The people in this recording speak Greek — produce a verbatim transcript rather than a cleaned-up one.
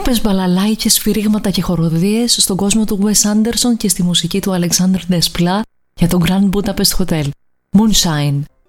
Άρπες, μπαλαλάικες, σφυρίγματα και χοροδίες στον κόσμο του Wes Anderson και στη μουσική του Alexander Desplat για το Grand Budapest Hotel. Moonshine.